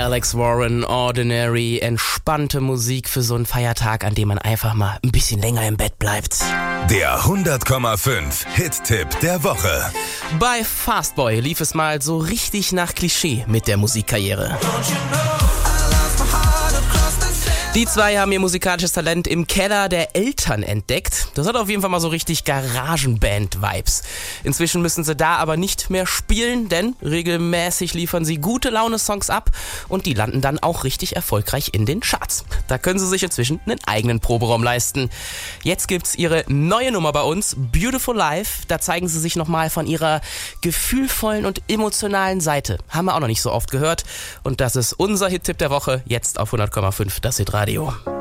Alex Warren, Ordinary, entspannte Musik für so einen Feiertag, an dem man einfach mal ein bisschen länger im Bett bleibt. Der 100,5 Hit-Tipp der Woche. Bei Fastboy lief es mal so richtig nach Klischee mit der Musikkarriere. Die zwei haben ihr musikalisches Talent im Keller der Eltern entdeckt. Das hat auf jeden Fall mal so richtig Garagenband-Vibes. Inzwischen müssen sie da aber nicht mehr spielen, denn regelmäßig liefern sie gute Laune-Songs ab und die landen dann auch richtig erfolgreich in den Charts. Da können sie sich inzwischen einen eigenen Proberaum leisten. Jetzt gibt's ihre neue Nummer bei uns, Beautiful Life. Da zeigen sie sich nochmal von ihrer gefühlvollen und emotionalen Seite. Haben wir auch noch nicht so oft gehört. Und das ist unser Hit-Tipp der Woche, jetzt auf 100,5 das Hitradio.